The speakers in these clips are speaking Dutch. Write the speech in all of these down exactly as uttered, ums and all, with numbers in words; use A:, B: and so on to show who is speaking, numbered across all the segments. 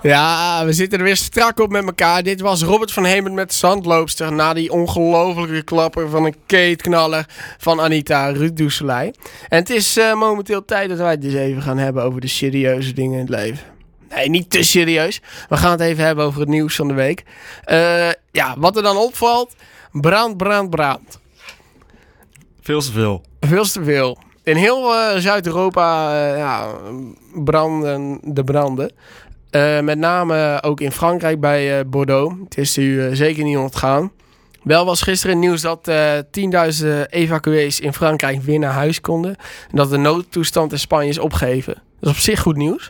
A: Ja, we zitten er weer strak op met elkaar. Dit was Robert van Hemert met Zandloopster. Na die ongelofelijke klapper van een keetknaller van Anita Ruud-Doeselij. En het is uh, momenteel tijd dat wij het dus even gaan hebben over de serieuze dingen in het leven. Nee, niet te serieus. We gaan het even hebben over het nieuws van de week. Uh, ja, wat er dan opvalt. Brand, brand, brand.
B: Veel te veel.
A: Veel te veel. In heel uh, Zuid-Europa uh, ja, branden de branden. Uh, met name ook in Frankrijk bij uh, Bordeaux. Het is u uh, zeker niet ontgaan. Wel was gisteren nieuws dat uh, tienduizenden evacuees in Frankrijk weer naar huis konden. En dat de noodtoestand in Spanje is opgeheven. Dat is op zich goed nieuws.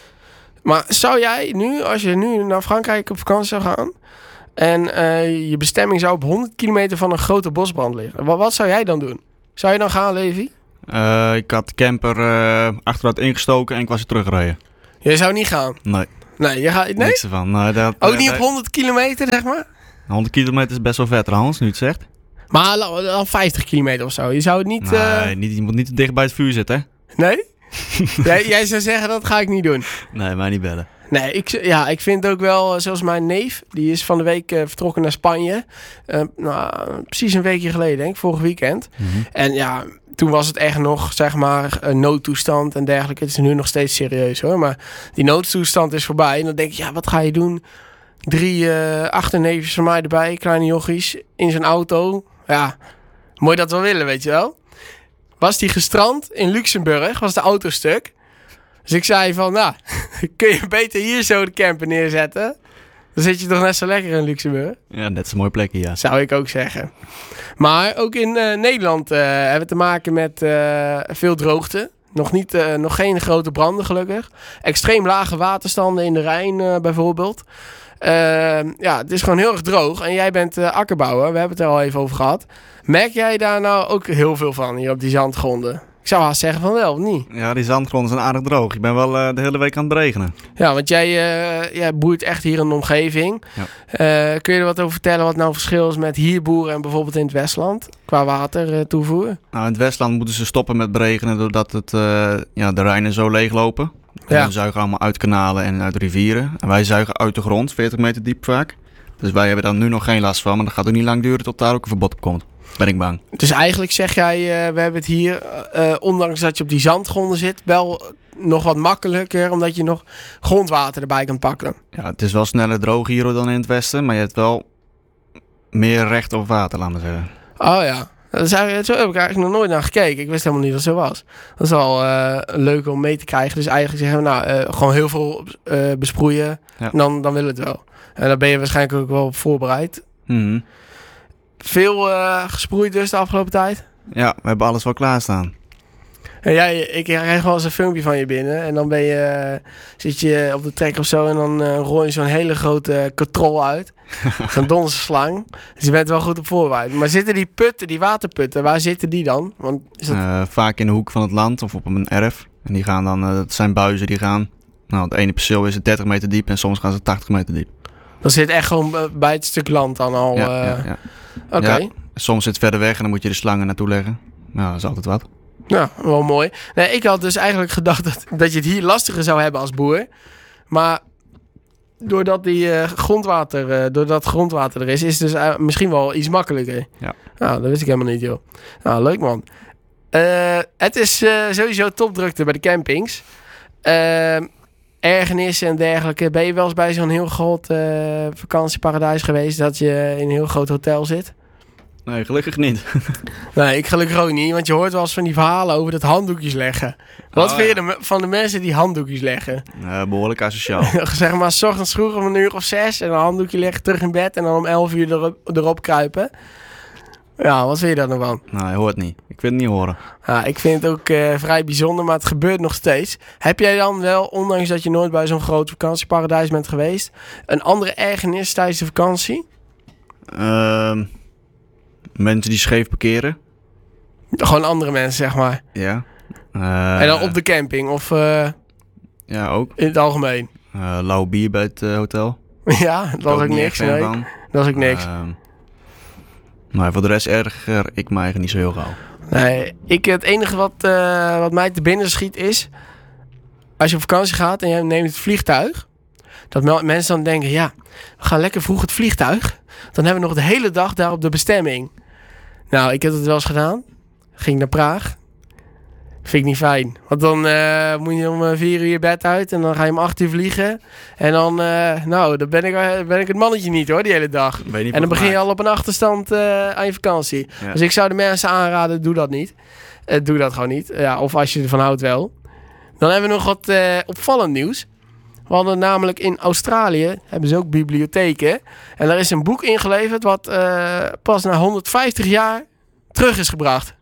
A: Maar zou jij nu, als je nu naar Frankrijk op vakantie zou gaan... en uh, je bestemming zou op honderd kilometer van een grote bosbrand liggen... wat, wat zou jij dan doen? Zou je dan gaan, Levi?
B: Uh, ik had de camper uh, achteruit ingestoken en ik was er teruggereden.
A: Je zou niet gaan?
B: Nee.
A: Nee, je gaat, nee?
B: Niks ervan. Nee, dat,
A: ook
B: uh,
A: niet
B: dat,
A: op honderd kilometer, zeg maar?
B: honderd kilometer is best wel ver trouwens, nu het zegt.
A: Maar dan vijftig kilometer of zo. Je zou het niet...
B: Nee,
A: uh...
B: niet, je moet niet te dicht bij het vuur zitten, hè?
A: Nee? jij, jij zou zeggen, dat ga ik niet doen.
B: Nee, mij niet bellen.
A: Nee, ik, ja, ik vind ook wel, zoals mijn neef, die is van de week uh, vertrokken naar Spanje. Uh, nou, precies een weekje geleden, denk ik, vorig weekend. Mm-hmm. En ja, toen was het echt nog, zeg maar, een noodtoestand en dergelijke. Het is nu nog steeds serieus, hoor. Maar die noodtoestand is voorbij. En dan denk ik, ja, wat ga je doen? Drie uh, achterneefjes van mij erbij, kleine jochies, in zijn auto. Ja, moet je dat wel willen, weet je wel? Was die gestrand in Luxemburg, was de auto stuk. Dus ik zei van, nou, kun je beter hier zo de camper neerzetten? Dan zit je toch net zo lekker in Luxemburg?
B: Ja, net zo'n mooie plekje, ja.
A: Zou ik ook zeggen. Maar ook in uh, Nederland uh, hebben we te maken met uh, veel droogte. Nog, niet, uh, nog geen grote branden, gelukkig. Extreem lage waterstanden in de Rijn uh, bijvoorbeeld. Uh, ja, het is gewoon heel erg droog. En jij bent uh, akkerbouwer, we hebben het er al even over gehad. Merk jij daar nou ook heel veel van, hier op die zandgronden? Ik zou haast zeggen van wel, of niet?
B: Ja, die zandgronden zijn aardig droog. Ik ben wel uh, de hele week aan het beregenen.
A: Ja, want jij, uh, jij boert echt hier in de omgeving. Ja. Uh, kun je er wat over vertellen wat nou het verschil is met hier boeren en bijvoorbeeld in het Westland? Qua water uh, toevoer?
B: Nou, in het Westland moeten ze stoppen met beregenen doordat het, uh, ja, de Rijnen zo leeglopen. Ja. We zuigen allemaal uit kanalen en uit rivieren. En wij zuigen uit de grond, veertig meter diep vaak. Dus wij hebben daar nu nog geen last van. Maar dat gaat ook niet lang duren tot daar ook een verbod op komt. Ben ik bang.
A: Dus eigenlijk zeg jij, uh, we hebben het hier, uh, ondanks dat je op die zandgronden zit, wel nog wat makkelijker, omdat je nog grondwater erbij kan pakken.
B: Ja, het is wel sneller droog hier dan in het westen, maar je hebt wel meer recht op water, laat maar zeggen.
A: Oh ja, dat is eigenlijk, zo heb ik eigenlijk nog nooit naar gekeken. Ik wist helemaal niet dat het zo was. Dat is wel uh, leuk om mee te krijgen. Dus eigenlijk zeggen we, nou, uh, gewoon heel veel uh, besproeien, ja. dan, dan wil het wel. En daar ben je waarschijnlijk ook wel op voorbereid.
B: Mm-hmm.
A: Veel uh, gesproeid dus de afgelopen tijd?
B: Ja, we hebben alles wel klaarstaan.
A: En jij, ik krijg wel eens een filmpje van je binnen. En dan ben je, uh, zit je op de trek of zo. En dan uh, rol je zo'n hele grote katrol uit. Zo'n donse slang. Dus je bent wel goed op voorbereid. Maar zitten die putten, die waterputten, waar zitten die dan? Want is dat...
B: uh, vaak in de hoek van het land of op een erf. En die gaan dan, uh, dat zijn buizen die gaan. Nou, het ene perceel is het dertig meter diep en soms gaan ze tachtig meter diep.
A: Dat zit echt gewoon bij het stuk land dan al.
B: Ja,
A: uh...
B: ja, ja.
A: Oké. Okay.
B: Ja, soms zit het verder weg en dan moet je de slangen naartoe leggen. Nou, dat is altijd wat.
A: Ja, wel mooi. Nee, ik had dus eigenlijk gedacht dat, dat je het hier lastiger zou hebben als boer. Maar doordat die uh, grondwater, uh, doordat grondwater er is, is het dus uh, misschien wel iets makkelijker.
B: Ja.
A: Nou, dat wist ik helemaal niet, joh. Nou, leuk man. Uh, het is uh, sowieso topdrukte bij de campings. Uh, ergernissen en dergelijke. Ben je wel eens bij zo'n heel groot uh, vakantieparadijs geweest dat je in een heel groot hotel zit?
B: Nee, gelukkig niet.
A: Nee, ik gelukkig ook niet. Want je hoort wel eens van die verhalen over dat handdoekjes leggen. Wat oh, vind je ja. van de mensen die handdoekjes leggen?
B: Uh, behoorlijk asociaal.
A: Zeg maar, 's ochtends vroeg om een uur of zes en een handdoekje leggen, terug in bed en dan om elf uur erop, erop kruipen. Ja, wat vind je daar nou van?
B: Nou, je hoort niet. Ik wil het niet horen.
A: Ja, ik vind het ook uh, vrij bijzonder, maar het gebeurt nog steeds. Heb jij dan wel, ondanks dat je nooit bij zo'n groot vakantieparadijs bent geweest, een andere ergernis tijdens de vakantie?
B: Uh, mensen die scheef parkeren.
A: Gewoon andere mensen, zeg maar.
B: Ja. Uh,
A: en dan op de camping of uh,
B: ja, ook.
A: In het algemeen?
B: Uh, lauw bier bij het uh, hotel.
A: Ja, dat was ook niks. Nee. Dat is ook niks. Uh,
B: maar voor de rest erger ik me eigenlijk niet zo heel gauw.
A: Nee, ik, het enige wat, uh, wat mij te binnen schiet is, als je op vakantie gaat en je neemt het vliegtuig, Dat me- mensen dan denken, ja, we gaan lekker vroeg het vliegtuig. Dan hebben we nog de hele dag daar op de bestemming. Nou, ik heb het wel eens gedaan. Ging naar Praag. Vind ik niet fijn. Want dan uh, moet je om vier uur je bed uit. En dan ga je om acht uur vliegen. En dan, uh, nou, dan ben ik, uh, ben ik het mannetje niet hoor, die hele dag. En dan begin je al op een achterstand uh, aan je vakantie. Ja. Dus ik zou de mensen aanraden, doe dat niet. Uh, doe dat gewoon niet. Ja, of als je ervan houdt wel. Dan hebben we nog wat uh, opvallend nieuws. We hadden namelijk in Australië, hebben ze ook bibliotheken. En daar is een boek ingeleverd wat uh, pas na honderdvijftig jaar terug is gebracht.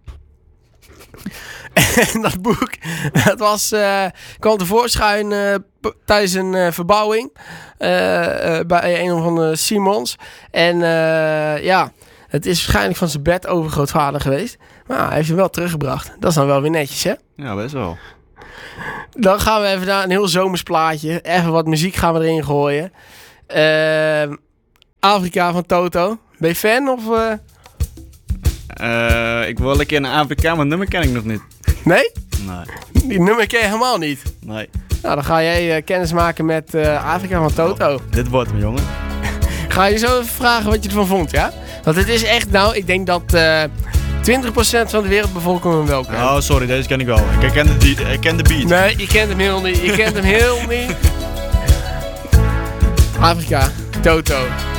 A: En dat boek, dat was, uh, kwam tevoorschijn uh, p- tijdens een uh, verbouwing uh, uh, bij een of andere Simons. En uh, ja, het is waarschijnlijk van zijn bed overgrootvader geweest. Maar hij heeft hem wel teruggebracht. Dat is dan wel weer netjes, hè?
B: Ja, best wel.
A: Dan gaan we even naar een heel zomers plaatje. Even wat muziek gaan we erin gooien. Uh, Afrika van Toto. Ben je fan of... Uh...
B: Uh, ik wil wel een keer naar Afrika, maar het nummer ken ik nog niet.
A: Nee?
B: Nee.
A: Die nummer ken je helemaal niet?
B: Nee.
A: Nou, dan ga jij uh, kennis maken met uh, Afrika van Toto.
B: Oh, dit wordt hem, jongen.
A: Ga je zo even vragen wat je ervan vond, ja? Want het is echt, nou, ik denk dat uh, twintig procent van de wereldbevolking hem wel kent.
B: Oh, sorry, deze ken ik wel. Ik ken de, die, ik ken de beat.
A: Nee, je kent hem heel niet. Je kent hem heel niet. Afrika, Toto.